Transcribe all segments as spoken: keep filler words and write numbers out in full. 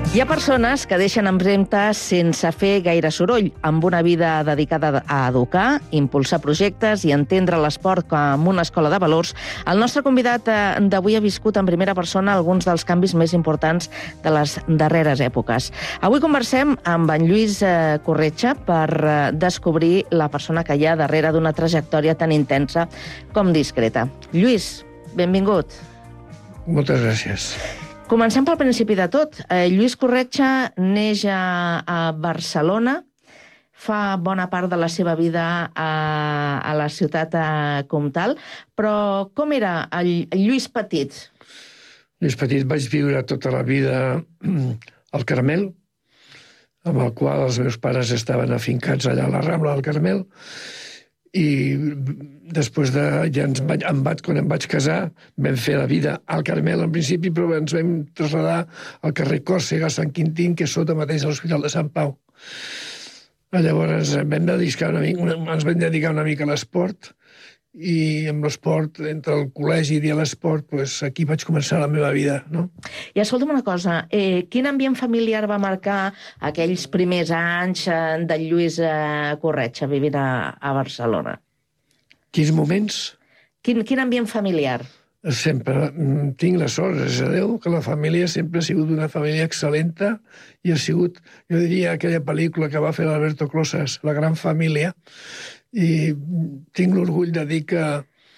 Hi ha persones que deixen empremtes sense fer gaire soroll, amb una vida dedicada a educar, impulsar projectes i entendre l'esport com una escola de valors. El nostre convidat d'avui ha viscut en primera persona alguns dels canvis més importants de les darreres èpoques. Avui conversem amb en Lluís Corretja per descobrir la persona que hi ha darrere d'una trajectòria tan intensa com discreta. Lluís, benvingut. Moltes gràcies. Comencem pel principi de tot. Eh, Lluís Corretja neix a, a Barcelona, fa bona part de la seva vida a, a la ciutat a Comtal, però com era el, el Lluís petit? Lluís petit vaig viure tota la vida al Carmel, amb el qual els meus pares estaven afincats allà a la Rambla del Carmel, i després de... ja ens vaig, em vaig, quan em vaig casar, vam fer la vida al Carmel en principi, però ens vam traslladar al carrer Còrsega, a Sant Quintín, que és sota mateix a l'Hospital de Sant Pau. Llavors ens vam dedicar una mica, ens vam dedicar una mica a l'esport, i amb l'esport, entre el col·legi i l'esport, doncs aquí vaig començar la meva vida, no? I escolta'm una cosa, eh, quin ambient familiar va marcar aquells primers anys eh, de Lluís eh, Corretja vivint a, a Barcelona? Quins moments? Quin, quin ambient familiar? Sempre tinc la sort, gràcies a Déu, que la família sempre ha sigut una família excel·lenta i ha sigut, jo diria, aquella pel·lícula que va fer l'Alberto Closas, La gran família, i tinc l'orgull de dir que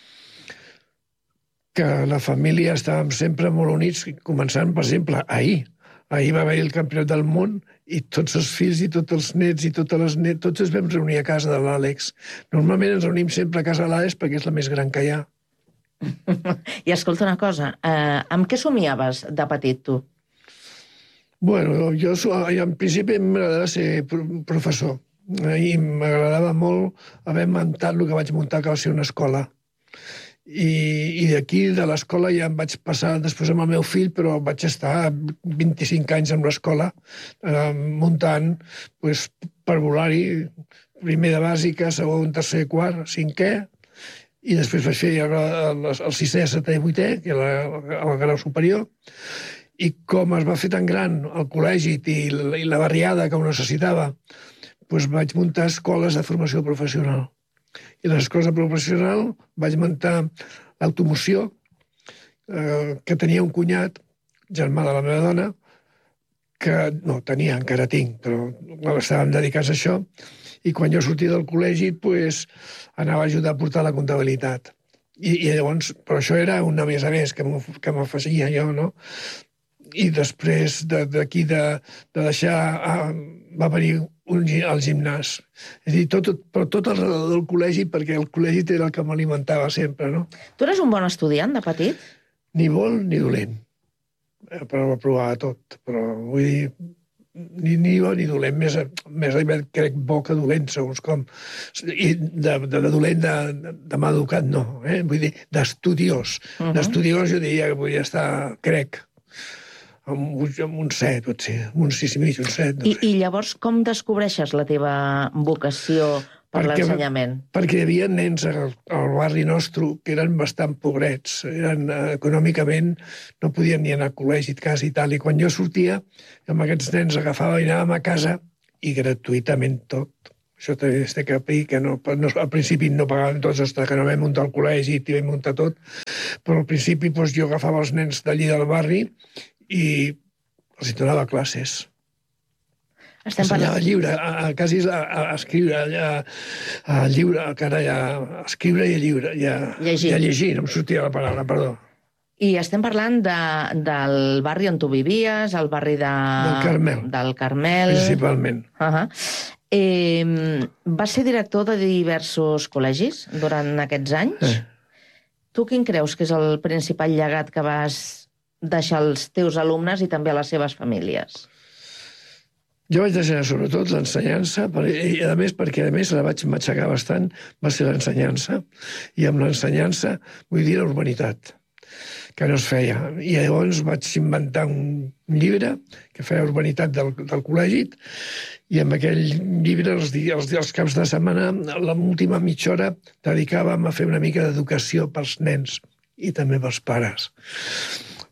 que la família estàvem sempre molt units, començant, per exemple, ahir. Ahir va haver el Campionat del Món i tots els fills i tots els nets i totes les nets, tots ens vam reunir a casa de l'Àlex. Normalment ens reunim sempre a casa de l'Àlex perquè és la més gran que hi ha. I escolta una cosa, eh, amb què somiaves de petit, tu? Bueno, jo en principi m'agradava ser professor. I m'agradava molt haver muntat el que vaig muntar, que va ser una escola. I, i d'aquí, de l'escola, ja em vaig passar després amb el meu fill, però vaig estar vint-i-cinc anys en l'escola, eh, muntant pues, parvulari, primer de bàsica, segon, tercer, quart, cinquè, i després vaig fer el, el sisè, setè i vuitè, que era el grau superior, i com es va fer tan gran el col·legi i la, i la barriada que ho necessitava, doncs vaig muntar escoles de formació professional. I a l'escola professional vaig muntar l'automoció, eh, que tenia un cunyat, germà de la meva dona, que no, tenia, encara tinc, però estàvem dedicats a això, i quan jo sortia del col·legi, doncs, anava a ajudar a portar la comptabilitat. I, i llavors, però això era una més a més que m'afegia jo, no? I després d'aquí de, de deixar, ah, va venir un, al gimnàs. És a dir, tot, però tot alrededor del col·legi, perquè el col·legi era el que m'alimentava sempre, no? Tu eres un bon estudiant de petit? Ni bo ni dolent. Però ho provava tot. Però vull dir, ni, ni bo ni dolent. Més, més aviat crec bo que dolent, segons com. I de, de, de dolent, de, de mal educat, no. Eh? Vull dir, d'estudiós. Uh -huh. D'estudiós jo diria que podia estar, crec, amb un set, potser, un sis i mig, un set. No I, I llavors com descobreixes la teva vocació per l'ensenyament? Perquè hi havia nens al, al barri nostre que eren bastant pobrets, eren eh, econòmicament, no podien ni anar a col·legi, quasi i tal, i quan jo sortia, amb aquests nens agafava i anàvem a casa, i gratuïtament tot. Això també és de capir, que no, no, al principi no pagàvem tots, fins que no vam muntar el col·legi i vam muntar tot, però al principi doncs, jo agafava els nens d'allí del barri i els hi donava classes. Estem ensenyava parlant... lliure, a, a, quasi a, a escriure, a, a lliure, carai, a escriure i a lliure, i a llegir. I a llegir, no em sortia la paraula, perdó. I estem parlant de, del barri on tu vivies, el barri de... Del Carmel. Del Carmel. Principalment. Uh -huh. eh, vas ser director de diversos col·legis durant aquests anys. Eh. Tu quin creus que és el principal llegat que vas deixar als teus alumnes i també a les seves famílies? Jo vaig deixar sobretot l'ensenyança, i a més, perquè a més la vaig matxacar bastant, va ser l'ensenyança, i amb l'ensenyança vull dir la urbanitat, que no es feia. I llavors vaig inventar un llibre que feia urbanitat del, del col·legi, i amb aquell llibre, els, els, els caps de setmana, l'última mitja hora, dedicàvem a fer una mica d'educació pels nens i també pels pares.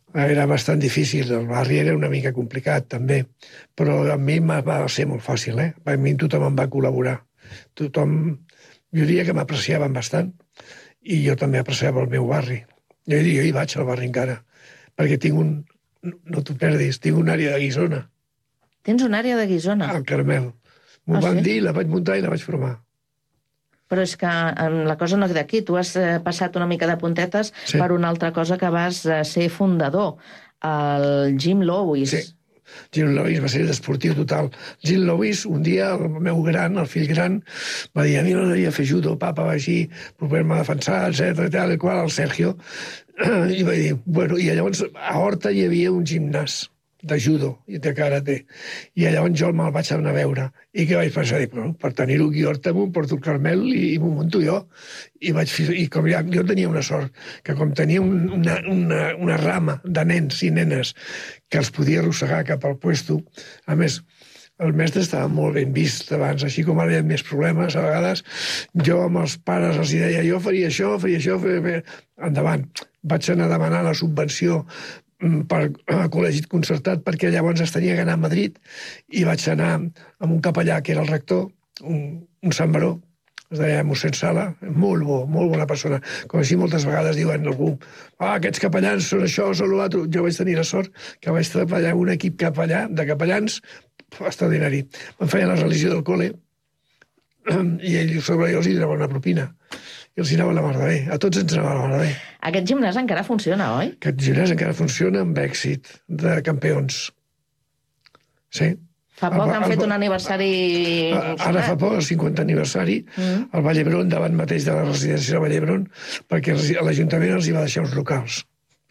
Era bastant difícil, el barri era una mica complicat, també, però a mi va ser molt fàcil, eh? A mi tothom em va col·laborar. Tothom, jo diria que m'apreciaven bastant, i jo també apreciava el meu barri. Jo, jo hi vaig al barri encara, perquè tinc un, no t'ho perdis, tinc una àrea de Guissona. Tens una àrea de Guissona? Al Carmel. M'ho Ah, van sí? dir, la vaig muntar i la vaig formar. Però és que em, la cosa no queda aquí. Tu has eh, passat una mica de puntetes Sí. per una altra cosa que vas eh, ser fundador, el Jim Lewis. Sí. Jim Lewis va ser d'esportiu total. Jim Lewis, un dia, el meu gran, el fill gran, va dir, a mi m'agradaria fer judo, papa, va així, poder-me defensar, etcètera, tal, i qual, el Sergio. I va dir, bueno, i llavors a Horta hi havia un gimnàs de judo i de karate. I llavors jo me'l vaig anar a veure. I què vaig pensar? Dic, bueno, per tenir-ho aquí a Horta m'ho porto al Carmel i, i m'ho munto jo. I, vaig fer, i com ja, jo tenia una sort, que com tenia un, una, una, una rama de nens i nenes que els podia arrossegar cap al puesto, a més, el mestre estava molt ben vist abans, així com ara hi ha més problemes, a vegades jo amb els pares els deia, jo faria això, faria això, faria... endavant. Vaig anar a demanar la subvenció per a col·legi concertat, perquè llavors es tenia que anar a Madrid, i vaig anar amb un capellà que era el rector, un, un Sant Baró, es deia mossèn Sala, molt bo, molt bona persona. Com així moltes vegades diuen algú, ah, aquests capellans són això, són l'altre. Jo vaig tenir la sort que vaig treballar en un equip capellà, de capellans extraordinari. Em feien la religió del col·le i ell sobre ells hi donava una propina. I els hi anava la mar de bé. A tots ens anava la mar de bé. Aquest gimnàs encara funciona, oi? Aquest gimnàs encara funciona amb èxit de campions. Sí. Fa poc El- han el- fet un aniversari... Ara fa poc, el cinquanta aniversari, Mm. al Vall d'Hebron, davant mateix de la residència de Vall d'Hebron, perquè els- l'Ajuntament els hi va deixar uns locals.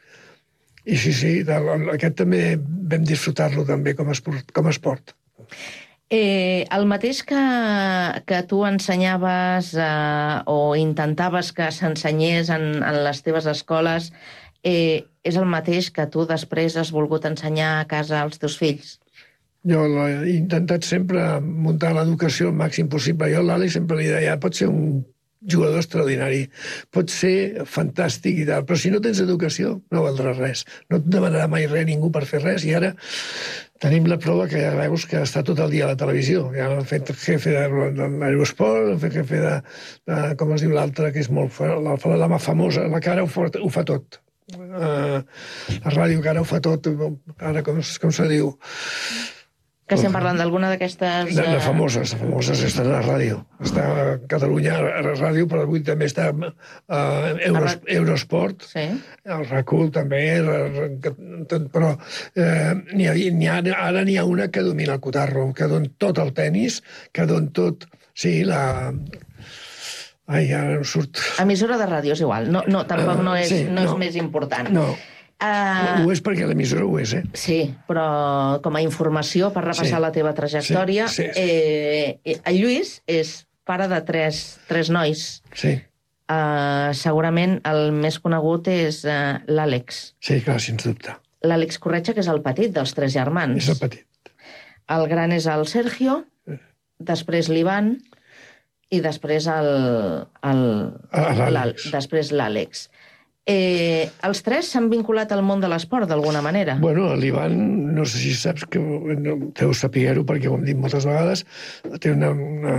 I sí, sí, de, aquest també vam disfrutar-lo també com a esport. Com a esport. Eh, el mateix que, que tu ensenyaves eh, o intentaves que s'ensenyés en, en les teves escoles, eh, és el mateix que tu després has volgut ensenyar a casa als teus fills? Jo he intentat sempre muntar l'educació el màxim possible. Jo a l'Àlex sempre li deia, pot ser un jugador extraordinari, pot ser fantàstic i tal, però si no tens educació no valdrà res. No et demanarà mai res ningú per fer res, i ara tenim la prova que ja veus que està tot el dia a la televisió. Ja han fet jefe de, de l'aerosport, han fet jefe de, de, com es diu l'altre, que és molt la, la, la famosa, la que ara ho fa, ho fa tot. Uh, la ràdio que ara ho fa tot, ara com, com se diu? Que estem parlant d'alguna d'aquestes... De, de eh, famoses, de famoses estan a la ràdio. Està a Catalunya a la ràdio, però avui també està a Euros, Eurosport, Sí. el RAC1 també, però eh, n'hi ha, n'hi ha, ara n'hi ha una que domina el cotarro, que don tot el tennis, que don tot... Sí, la... Ai, ara no surt... Emissora de ràdio és igual, no, no, tampoc no és, Sí, no és no. més important. No, Uh, ho és perquè l'emissora ho és, eh? sí, però com a informació per repassar Sí. la teva trajectòria, Sí, sí. Eh, el Lluís és pare de tres, tres nois. Sí, Uh, segurament el més conegut és uh, l'Àlex. sí, clar, sens dubte. L'Àlex Corretja, que és el petit dels tres germans. És el petit. El gran és el Sergio, després l'Ivan i després el, el, Ah, l'Àlex. l'Al- després l'Àlex. Eh, els tres s'han vinculat al món de l'esport d'alguna manera. Bueno, l'Ivan, no sé si saps, que no, deu saber-ho perquè ho hem dit moltes vegades, té una, una,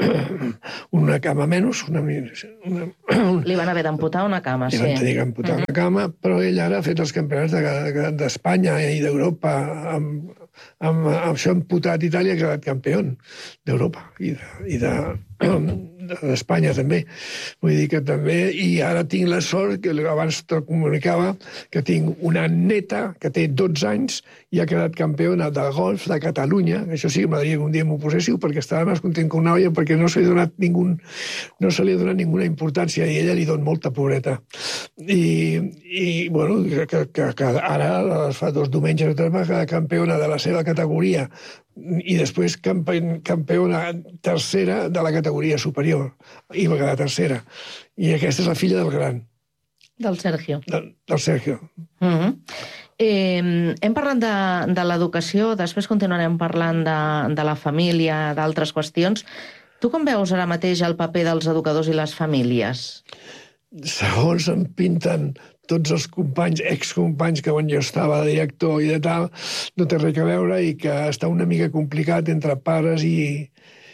una cama menys, una, una, Li van haver d'amputar una cama, li sí. van tenir que amputar una cama, però ell ara ha fet els campionats de- d'Espanya i d'Europa, amb, amb, amb això amputat Itàlia, ha quedat campió d'Europa i de, i de d'Espanya també. Vull dir que també, i ara tinc la sort, que abans te comunicava, que tinc una neta que té dotze anys i ha quedat campiona de golf de Catalunya. Això sí que m'agradaria que un dia m'ho poséssiu, perquè estava més content que una olla, perquè no se li ha donat ningú, no se li ha donat ninguna importància, i ella li dona molta pobreta. I, i bueno, que, que, que ara, fa dos diumenges, va quedar campiona de la seva categoria, i després campe- campiona tercera de la categoria superior, i va quedar tercera. I aquesta és la filla del gran, Del Sergio. del, del Sergio. Uh -huh. eh, hem parlat de, de l'educació, després continuarem parlant de, de la família, d'altres qüestions. Tu com veus ara mateix el paper dels educadors i les famílies? Segons em pinten tots els companys, excompanys que quan jo estava de director i de tal, no té res a veure i que està una mica complicat entre pares i,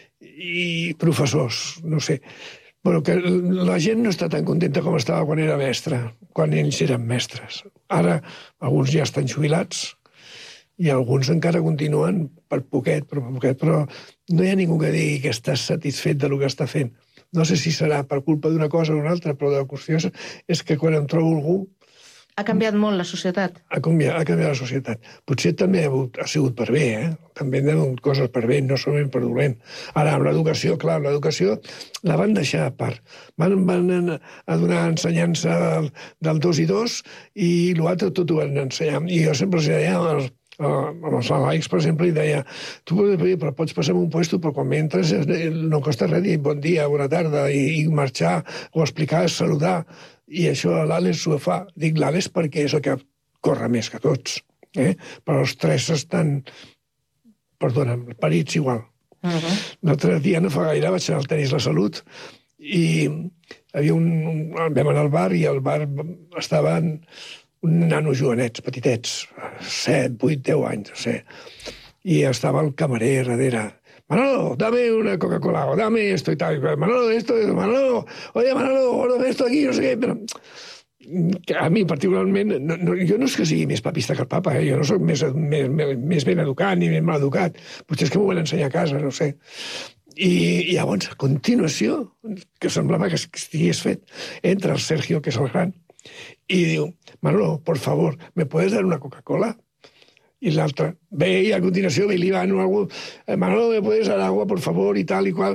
i professors, no sé. Bueno, que la gent no està tan contenta com estava quan era mestre, quan ells eren mestres. Ara alguns ja estan jubilats i alguns encara continuen per poquet, per poquet, però no hi ha ningú que digui que està satisfet del que està fent. No sé si serà per culpa d'una cosa o una altra, però la qüestió és que quan em trobo algú... Ha canviat molt la societat? Ha canviat, ha canviat la societat. Potser també ha, ha sigut per bé, eh? També han hagut coses per bé, no solament per dolent. Ara, amb l'educació, clar, l'educació la van deixar a part. Van, van a donar ensenyança del, del dos i dos i l'altre tot ho van ensenyar. I jo sempre els deia als amb els laics, per exemple, i deia tu però pots passar en un puesto, però quan entres no costa res dir bon dia, bona tarda, i, i marxar, o explicar, saludar. I això l'Àlex ho fa. Dic l'Àlex perquè és el que corre més que tots. Eh? Però els tres estan, perdona'm, parits igual. Uh -huh. L'altre dia, no fa gaire, vaig anar al Tenis La Salut i havia un, un, vam anar al bar i al bar estaven uns nanos jovenets, petitets, set, vuit, deu anys, no sé. I estava el camarer darrere. Manolo, dame una Coca-Cola, o dame esto y tal. Manolo, esto, Manolo, oye, Manolo, dame esto aquí, no sé què. Però a mi, particularment, no, no, jo no és que sigui més papista que el papa, eh? Jo no soc més, més, més ben educat ni més mal educat. Potser és que m'ho van ensenyar a casa, no sé. I, i llavors, a continuació, que semblava que estigués fet, entra el Sergio, que és el gran, i diu, Manolo, por favor, ¿me puedes dar una Coca-Cola? I l'altre ve i a continuació ve l'Ivan o algú, Manolo, ¿me puedes dar agua, por favor? I tal i qual.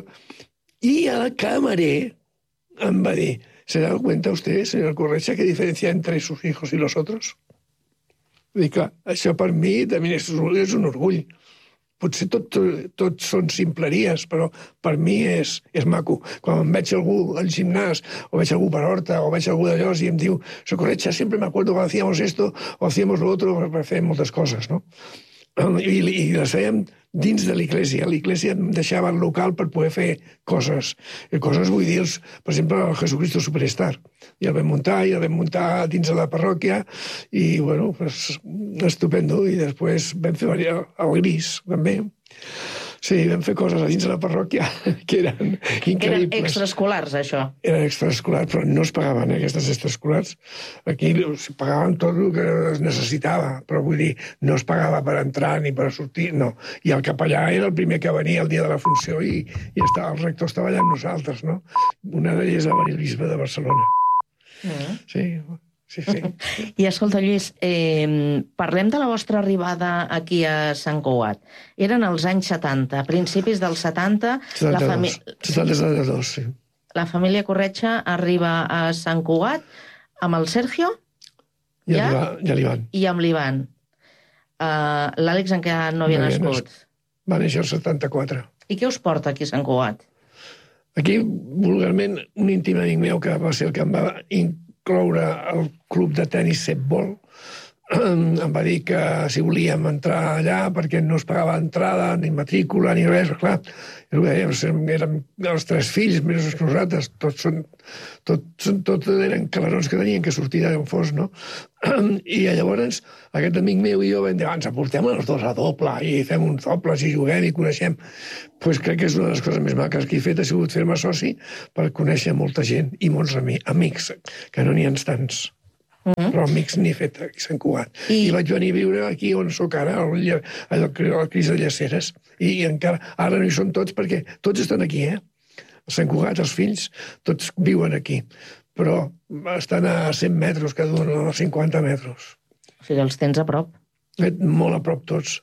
I el camarer em va dir, ¿se da cuenta usted, señor Correcha, qué diferencia entre sus hijos y los otros? Dic, clar, això per mi també és, és un orgull. Potser tot, tot, tot són simpleries, però per mi és, és maco. Quan em veig algú al gimnàs, o veig algú per Horta, o veig algú d'allò, i em diu, Socorrecha, siempre me acuerdo cuando hacíamos esto, o hacíamos lo otro, per fer moltes coses, no? I, i les fèiem dins de l'Iglésia. L'Iglésia em deixava el local per poder fer coses. I coses vull dir, per exemple, el Jesucristo Superstar. I el vam muntar, i el vam muntar dins de la parròquia, i, bueno, pues, estupendo. I després vam fer el gris, també. Sí, vam fer coses a dins de la parròquia que eren increïbles. Eren extraescolars, això? Eren extraescolars, però no es pagaven, eh, aquestes extraescolars. Aquí es pagaven tot el que es necessitava, però vull dir, no es pagava per entrar ni per sortir, no. I el capellà era el primer que venia el dia de la funció i, i estava, el rector estava allà amb nosaltres, no? Una d'elles va venir el bisbe de Barcelona. Mm. Sí, sí, sí. I escolta, Lluís, eh, parlem de la vostra arribada aquí a Sant Cugat. Eren els anys setanta, a principis dels setanta... setanta-dos, setanta-dos, sí. La família Corretxa arriba a Sant Cugat amb el Sergio I ja? l'Ivan. I amb l'Ivan. Uh, L'Àlex encara no havia no nascut. Va néixer el setanta-quatre. I què us porta aquí a Sant Cugat? Aquí, vulgarment, un íntim amic meu que va ser el que em va incloure el club de tenis Setbol, em va dir que si volíem entrar allà perquè no es pagava entrada, ni matrícula, ni res, clar. Érem els tres fills, més que nosaltres, tots són, tot, tot eren calarons que tenien que sortir d'on fos, no? I llavors aquest amic meu i jo vam dir, ens aportem els dos a doble i fem uns dobles i juguem i coneixem. Doncs pues crec que és una de les coses més maques que he fet, ha sigut fer-me soci per conèixer molta gent i molts amics, que no n'hi ha tants. Uh -huh. Però amics n'he fet aquí a Sant Cugat. I... I vaig venir a viure aquí on sóc ara, al, al Cris de Llaceres. I, I encara, ara no hi són tots perquè tots estan aquí, eh? A Sant Cugat, els fills, tots viuen aquí. Però estan a cent metres cada un, a cinquanta metres. O sigui, els tens a prop. Molt a prop tots.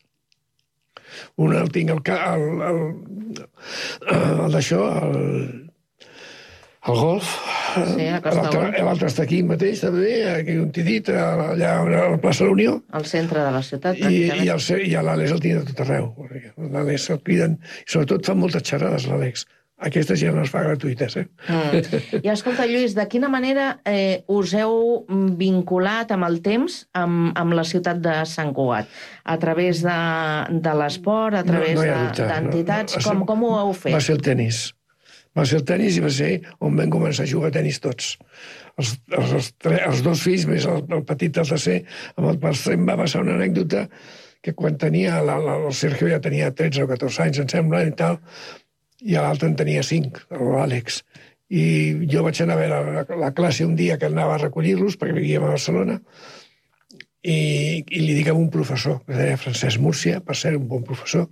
Un el tinc al... el, el, el, el d'això, el... el golf. Sí, l'altre està aquí mateix, també, aquí on t'he dit, allà a la plaça de la Unió. Al centre de la ciutat, I, i l'Àlex el tinc a tot arreu. L'Àlex el criden, i sobretot fan moltes xerrades, l'Àlex. Aquestes ja no es fa gratuïtes, eh? Mm. I escolta, Lluís, de quina manera eh, us heu vinculat amb el temps amb, amb la ciutat de Sant Cugat? A través de, de l'esport, a través no, no d'entitats? No, no, no. Com, com ho heu fet? Va ser el tenis. Va ser el tenis i va ser on vam començar a jugar a tenis tots. Els, els, els, tre, els dos fills, més el, el petit, el tercer, amb el tercer em va passar una anècdota que quan tenia, la, la, el Sergio ja tenia tretze o catorze anys, em sembla, i tal, i l'altre en tenia cinc, l'Àlex. I jo vaig anar a veure la, la classe un dia que anava a recollir-los, perquè vivíem a Barcelona, i, i li dic a un professor, que es deia Francesc Múrcia, per ser un bon professor,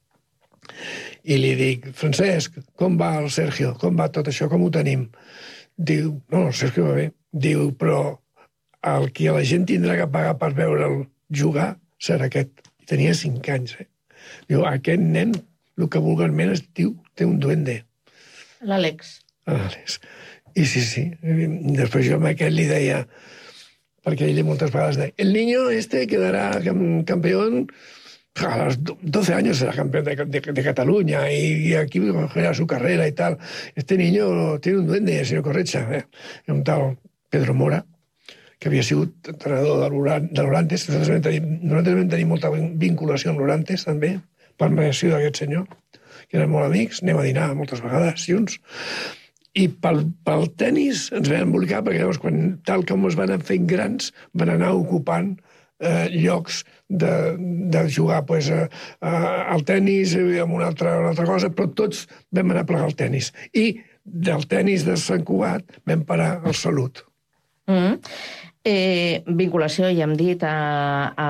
i li dic, Francesc, com va el Sergio? Com va tot això? Com ho tenim? Diu, no, el Sergio va bé. Diu, però el que la gent tindrà que pagar per veure'l jugar serà aquest. I tenia cinc anys, eh? Diu, aquest nen, el que vulgarment es diu, té un duende. L'Àlex. L'Àlex. I sí, sí. Després jo a aquest li deia, perquè ell moltes vegades deia, el niño este quedará campeón a los doce años será campeón de, de, de Cataluña y, y aquí cogerá su carrera y tal. Este niño tiene un duende, señor Corretxa. Eh? Un tal Pedro Mora, que havia sigut entrenador de l'Orantes. Nosaltres vam tenir, nosaltres vam tenir molta vinculació amb l'Orantes, també, per mediació d'aquest senyor, que eren molt amics, anem a dinar moltes vegades junts. I pel, pel tenis ens vam embolicar, perquè llavors, quan, tal com es van anar fent grans, van anar ocupant Eh, llocs de, de jugar pues, eh, al tenis i amb una altra, una altra cosa, però tots vam anar a plegar al tenis. I del tenis de Sant Cugat vam parar al Salut. Mm -hmm. eh, vinculació, ja hem dit, a, a,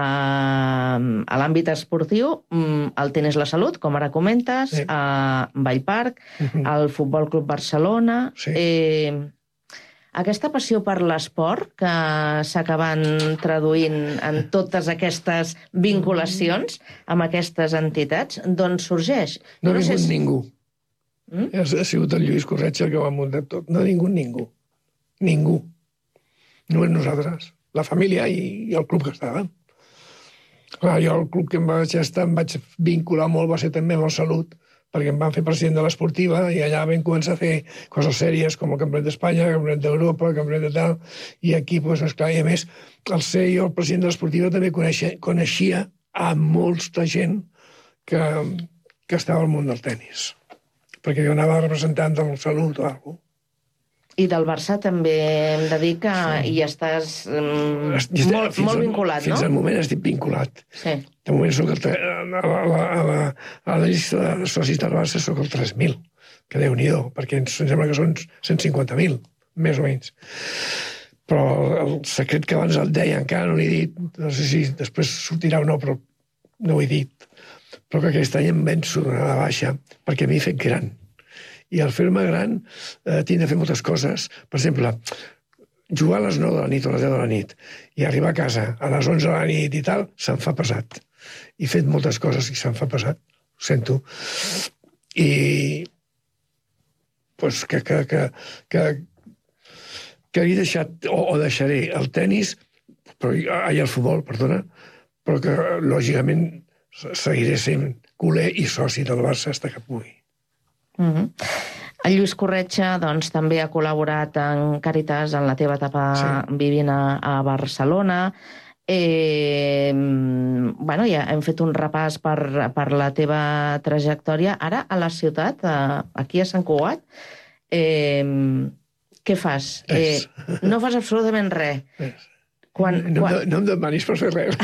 a l'àmbit esportiu, el tenis La Salut, com ara comentes, sí. A Vallparc, mm -hmm. al Futbol Club Barcelona... Sí. Eh, Aquesta passió per l'esport que s'acaben traduint en totes aquestes vinculacions amb aquestes entitats, d'on sorgeix? No ha vingut ningú. Mm? Ha sigut el Lluís Corretxa el que ho ha muntat tot. No ha vingut ningú. Ningú. Només nosaltres. La família i, i el club que estàvem. Clar, jo el club que em vaig estar em vaig vincular molt va ser també amb el Salut, perquè em van fer president de l'esportiva i allà vam començar a fer coses sèries com el Campionat d'Espanya, el Campionat d'Europa, el Campionat de tal, i aquí, doncs, esclar, i a més, el ser jo el president de l'esportiva també coneixia, coneixia a molta gent que, que estava al món del tenis, perquè jo anava representant del Salut o alguna cosa. I del Barça també hem de dir que sí. Hi estàs um, estic, molt, molt vinculat, fins no? Fins al moment estic vinculat. Sí. De moment soc el, a, la, a, la, a la llista de socis del Barça soc el tres mil, que Déu-n'hi-do, perquè em sembla que són cent cinquanta mil, més o menys. Però el secret que abans el deia encara no l'he dit, no sé si després sortirà o no, però no ho he dit, però que aquest any em venço a la baixa, perquè m'he fet gran. I al fer-me gran eh, tinc de fer moltes coses. Per exemple, jugar a les nou de la nit o a les deu de la nit i arribar a casa a les onze de la nit i tal, se'm fa pesat. He fet moltes coses i se'm fa pesat, ho sento. I pues, que, que, que, que, que he deixat, o, o deixaré el tenis, però, ai, el futbol, perdona, però que lògicament seguiré sent culer i soci del Barça fins que pugui. Mm -hmm. El Lluís Corretxa doncs, també ha col·laborat en Càritas en la teva etapa sí. vivint a, a Barcelona. Eh, bueno, ja hem fet un repàs per, per la teva trajectòria. Ara, a la ciutat, a, aquí a Sant Cugat, eh, què fas? Eh, no fas absolutament res. És. Quan, no, quan... No, no em demanis per fer res.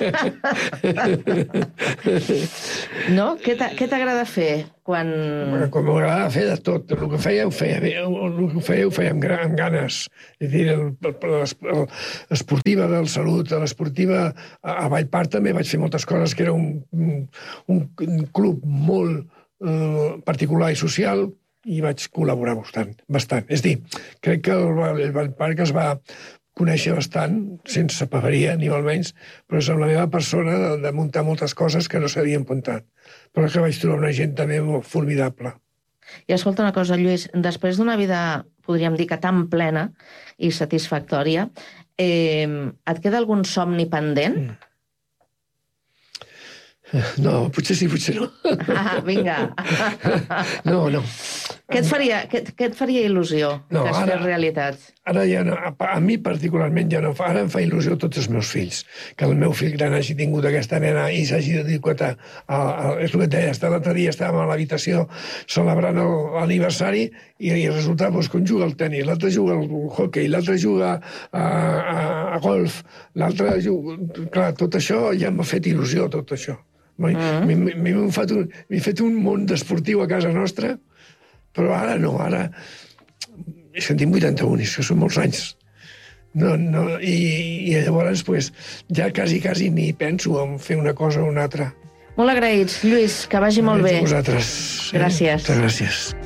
No? Què t'agrada fer? Quan... Quan m'agrada fer de tot. El que feia, ho feia bé. El que feia, ho feia amb, amb ganes. És a dir, l'esportiva del Salut, l'esportiva a Vallparc també vaig fer moltes coses, que era un, un, un club molt eh, particular i social, i vaig col·laborar bastant. bastant. És a dir, crec que el, el Vallparc es va conèixer bastant, sense paperia, ni molt menys, però és amb la meva persona de, de muntar moltes coses que no s'havien apuntat. Però que vaig trobar una gent també molt formidable. I escolta una cosa, Lluís, després d'una vida, podríem dir que tan plena i satisfactòria, eh, et queda algun somni pendent? Mm. No, potser sí, potser no. Ah, vinga. No, no. Què et faria, què, què et faria il·lusió No, que es ara- fes realitat? Ara ja no, a, a mi particularment ja no fa, ara em fa il·lusió tots els meus fills, que el meu fill gran hagi tingut aquesta nena i s'hagi dedicat a, a, a, és el que et deia, l'altre dia estàvem a l'habitació celebrant el- l'aniversari i, i resulta doncs, que un juga al tenis, l'altre juga al hockey, l'altre juga a, a, a golf, l'altre juga... Clar, tot això ja m'ha fet il·lusió, tot això. M'he mm. m'he fet, un, fet un món d'esportiu a casa nostra, però ara no, ara... En tinc vuitanta-un, i això són molts anys. No, no, i, I llavors, pues, ja quasi, quasi ni penso en fer una cosa o una altra. Molt agraïts, Lluís, que vagi molt bé. A vosaltres. Gràcies. Moltes gràcies.